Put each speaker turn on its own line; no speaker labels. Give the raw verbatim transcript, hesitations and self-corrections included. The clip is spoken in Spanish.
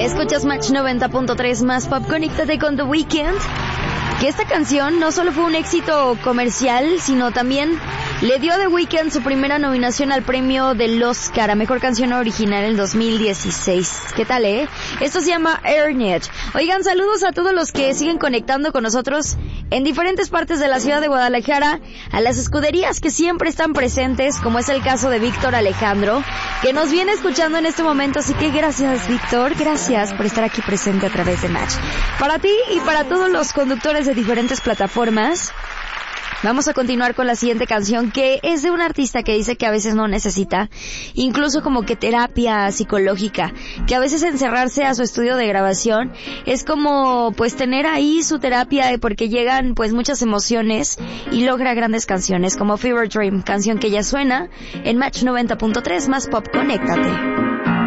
Escuchas Match noventa punto tres más pop. Conéctate con The Weeknd. Que esta canción no solo fue un éxito comercial, sino también le dio a The Weeknd su primera nominación al premio del Oscar a Mejor Canción Original en dos mil dieciséis. ¿Qué tal, eh? Esto se llama Earn It. Oigan, saludos a todos los que siguen conectando con nosotros en diferentes partes de la ciudad de Guadalajara, a las escuderías que siempre están presentes, como es el caso de Víctor Alejandro, que nos viene escuchando en este momento. Así que gracias, Víctor, gracias por estar aquí presente a través de Match. Para ti y para todos los conductores de diferentes plataformas, vamos a continuar con la siguiente canción, que es de un artista que dice que a veces no necesita incluso como que terapia psicológica, que a veces encerrarse a su estudio de grabación es como pues tener ahí su terapia, porque llegan pues muchas emociones y logra grandes canciones como Fever Dream, canción que ya suena en Match noventa punto tres más pop. Conéctate.